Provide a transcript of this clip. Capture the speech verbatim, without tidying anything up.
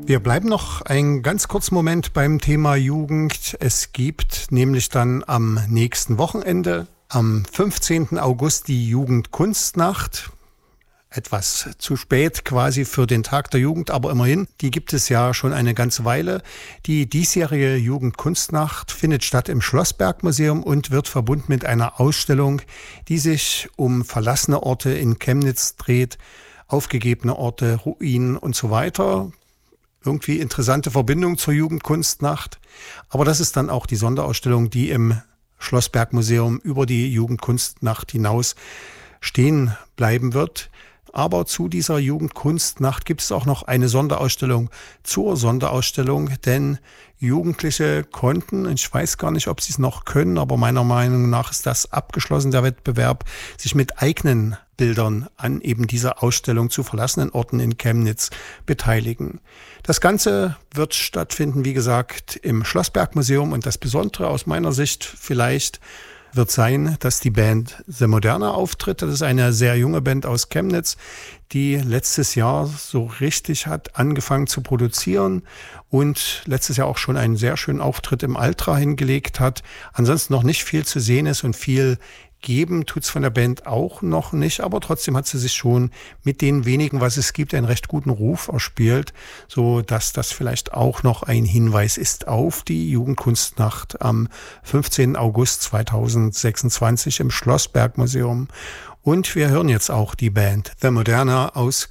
Wir bleiben noch einen ganz kurzen Moment beim Thema Jugend. Es gibt nämlich dann am nächsten Wochenende, am fünfzehnten August, die Jugendkunstnacht. Etwas zu spät quasi für den Tag der Jugend, aber immerhin, die gibt es ja schon eine ganze Weile. Die diesjährige Jugendkunstnacht findet statt im Schlossberg-Museum und wird verbunden mit einer Ausstellung, die sich um verlassene Orte in Chemnitz dreht, aufgegebene Orte, Ruinen und so weiter. Irgendwie interessante Verbindung zur Jugendkunstnacht. Aber das ist dann auch die Sonderausstellung, die im Schlossberg-Museum über die Jugendkunstnacht hinaus stehen bleiben wird. Aber zu dieser Jugendkunstnacht gibt es auch noch eine Sonderausstellung zur Sonderausstellung, denn Jugendliche konnten, ich weiß gar nicht, ob sie es noch können, aber meiner Meinung nach ist das abgeschlossen, der Wettbewerb, sich mit eigenen Bildern an eben dieser Ausstellung zu verlassenen Orten in Chemnitz beteiligen. Das Ganze wird stattfinden, wie gesagt, im Schlossberg-Museum, und das Besondere aus meiner Sicht vielleicht wird sein, dass die Band The Moderna auftritt. Das ist eine sehr junge Band aus Chemnitz, die letztes Jahr so richtig hat angefangen zu produzieren und letztes Jahr auch schon einen sehr schönen Auftritt im Altra hingelegt hat. Ansonsten noch nicht viel zu sehen ist und viel geben tut's von der Band auch noch nicht, aber trotzdem hat sie sich schon mit den wenigen, was es gibt, einen recht guten Ruf erspielt, so dass das vielleicht auch noch ein Hinweis ist auf die Jugendkunstnacht am fünfzehnten August zweitausendsechsundzwanzig im Schlossberg-Museum. Und wir hören jetzt auch die Band The Moderna aus